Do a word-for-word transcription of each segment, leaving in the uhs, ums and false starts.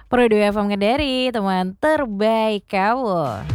Pro dua F M Kendari, teman terbaik kamu.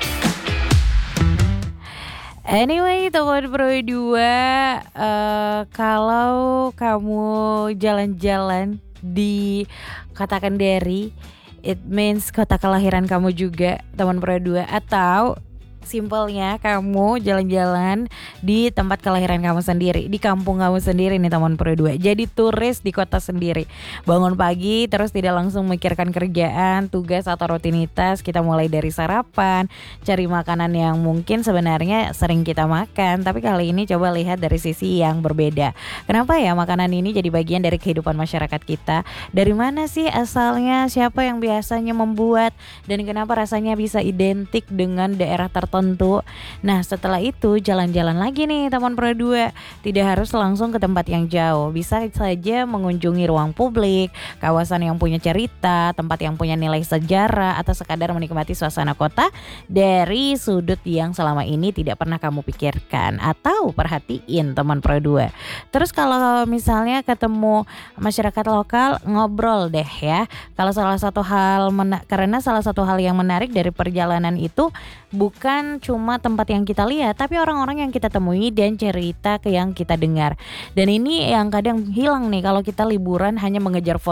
Anyway, teman Pro dua, eee, kalau kamu jalan-jalan di kota Kendari, it means kota kelahiran kamu juga, teman Pro dua, atau simpelnya kamu jalan-jalan di tempat kelahiran kamu sendiri, di kampung kamu sendiri nih teman Pro dua. Jadi turis di kota sendiri. Bangun pagi terus tidak langsung memikirkan kerjaan, tugas atau rutinitas. Kita mulai dari sarapan, cari makanan yang mungkin sebenarnya sering kita makan, tapi kali ini coba lihat dari sisi yang berbeda. Kenapa ya makanan ini jadi bagian dari kehidupan masyarakat kita? Dari mana sih asalnya? Siapa yang biasanya membuat? Dan kenapa rasanya bisa identik dengan daerah tertentu? Tentu. Nah, setelah itu jalan-jalan lagi nih teman Pro dua. Tidak harus langsung ke tempat yang jauh. Bisa saja mengunjungi ruang publik, kawasan yang punya cerita, tempat yang punya nilai sejarah, atau sekadar menikmati suasana kota dari sudut yang selama ini tidak pernah kamu pikirkan atau perhatiin teman Pro dua. Terus kalau misalnya ketemu masyarakat lokal, ngobrol deh ya. Kalau salah satu hal mena- karena salah satu hal yang menarik dari perjalanan itu bukan cuma tempat yang kita lihat, tapi orang-orang yang kita temui dan cerita ke yang kita dengar. Dan ini yang kadang hilang nih kalau kita liburan hanya mengejar foto